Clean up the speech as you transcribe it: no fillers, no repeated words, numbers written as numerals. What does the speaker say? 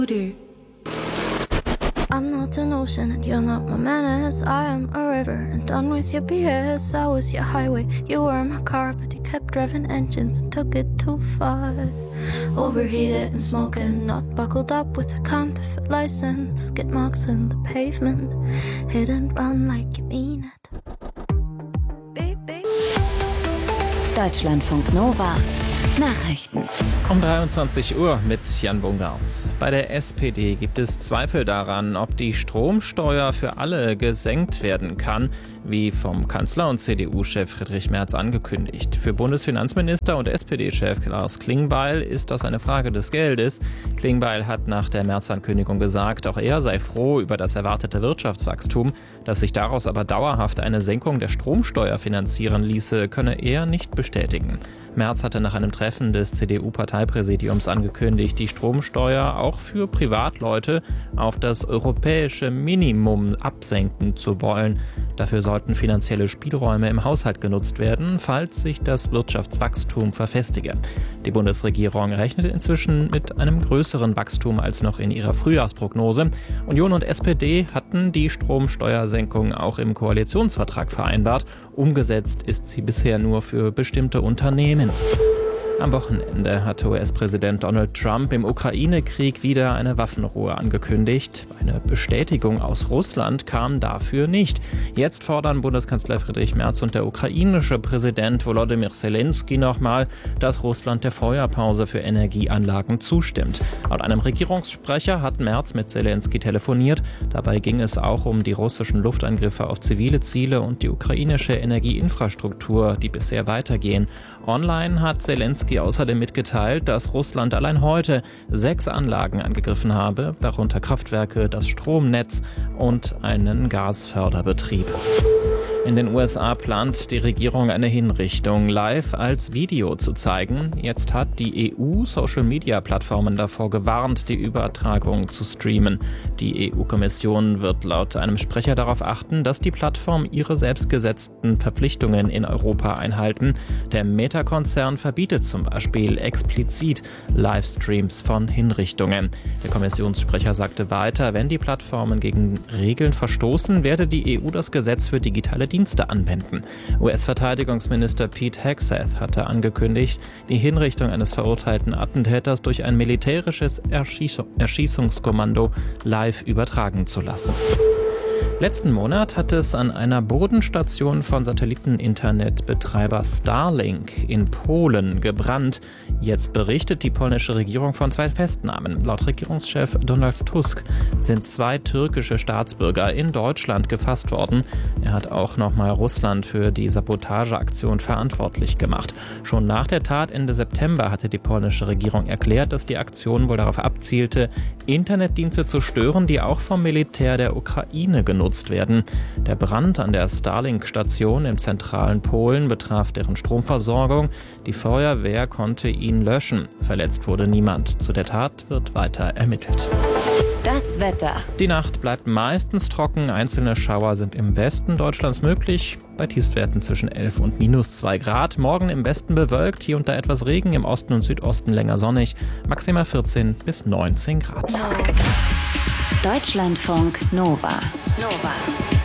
I'm not an ocean and you're not my menace. I am a river and done with your BS. I was your highway, you were my car, but you kept driving engines and took it too far. Overheated and smoking, not buckled up with a counterfeit license. Skid marks in the pavement, hit and run like you mean it. Baby. Deutschlandfunk Nova Nachrichten. Um 23 Uhr mit Jan Bungartz. Bei der SPD gibt es Zweifel daran, ob die Stromsteuer für alle gesenkt werden kann, wie vom Kanzler und CDU-Chef Friedrich Merz angekündigt. Für Bundesfinanzminister und SPD-Chef Lars Klingbeil ist das eine Frage des Geldes. Klingbeil hat nach der Merz-Ankündigung gesagt, auch er sei froh über das erwartete Wirtschaftswachstum. Dass sich daraus aber dauerhaft eine Senkung der Stromsteuer finanzieren ließe, könne er nicht bestätigen. Merz hatte nach einem Treffen des CDU-Parteipräsidiums angekündigt, die Stromsteuer auch für Privatleute auf das europäische Minimum absenken zu wollen. Dafür sollten finanzielle Spielräume im Haushalt genutzt werden, falls sich das Wirtschaftswachstum verfestige. Die Bundesregierung rechnet inzwischen mit einem größeren Wachstum als noch in ihrer Frühjahrsprognose. Union und SPD hatten die Stromsteuersenkung auch im Koalitionsvertrag vereinbart. Umgesetzt ist sie bisher nur für bestimmte Unternehmen. Am Wochenende hatte US-Präsident Donald Trump im Ukraine-Krieg wieder eine Waffenruhe angekündigt. Eine Bestätigung aus Russland kam dafür nicht. Jetzt fordern Bundeskanzler Friedrich Merz und der ukrainische Präsident Volodymyr Zelensky nochmal, dass Russland der Feuerpause für Energieanlagen zustimmt. Laut einem Regierungssprecher hat Merz mit Zelensky telefoniert. Dabei ging es auch um die russischen Luftangriffe auf zivile Ziele und die ukrainische Energieinfrastruktur, die bisher weitergehen. Online hat Zelensky außerdem mitgeteilt, dass Russland allein heute 6 Anlagen angegriffen habe, darunter Kraftwerke, das Stromnetz und einen Gasförderbetrieb. In den USA plant die Regierung eine Hinrichtung live als Video zu zeigen. Jetzt hat die EU Social-Media-Plattformen davor gewarnt, die Übertragung zu streamen. Die EU-Kommission wird laut einem Sprecher darauf achten, dass die Plattformen ihre selbstgesetzten Verpflichtungen in Europa einhalten. Der Meta-Konzern verbietet zum Beispiel explizit Livestreams von Hinrichtungen. Der Kommissionssprecher sagte weiter, wenn die Plattformen gegen Regeln verstoßen, werde die EU das Gesetz für digitale Dienste anwenden. US-Verteidigungsminister Pete Hegseth hatte angekündigt, die Hinrichtung eines verurteilten Attentäters durch ein militärisches Erschießungskommando live übertragen zu lassen. Letzten Monat hat es an einer Bodenstation von Satelliteninternetbetreiber Starlink in Polen gebrannt. Jetzt berichtet die polnische Regierung von 2 Festnahmen. Laut Regierungschef Donald Tusk sind 2 türkische Staatsbürger in Deutschland gefasst worden. Er hat auch nochmal Russland für die Sabotageaktion verantwortlich gemacht. Schon nach der Tat Ende September hatte die polnische Regierung erklärt, dass die Aktion wohl darauf abzielte, Internetdienste zu stören, die auch vom Militär der Ukraine genutzt werden. Der Brand an der Starlink-Station im zentralen Polen betraf deren Stromversorgung. Die Feuerwehr konnte ihn löschen. Verletzt wurde niemand. Zu der Tat wird weiter ermittelt. Das Wetter. Die Nacht bleibt meistens trocken. Einzelne Schauer sind im Westen Deutschlands möglich. Bei Tiefstwerten zwischen 11 und -2 Grad. Morgen im Westen bewölkt, hier und da etwas Regen, im Osten und Südosten länger sonnig. Maximal 14 bis 19 Grad. Deutschlandfunk Nova.